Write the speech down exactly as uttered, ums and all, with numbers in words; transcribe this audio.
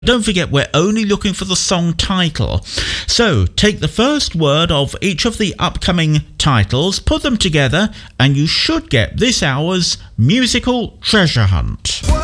Don't forget, we're only looking for the song title. So take the first word of each of the upcoming titles, put them together, and you should get this hour's musical treasure hunt.